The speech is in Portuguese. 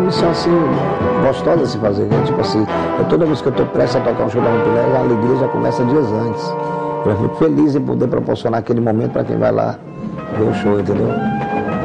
missão assim, gostosa de se fazer, né? Tipo assim, toda vez que eu estou prestes a tocar um show da Rumpilé, a alegria já começa dias antes. Eu fico feliz em poder proporcionar aquele momento para quem vai lá ver o show, entendeu?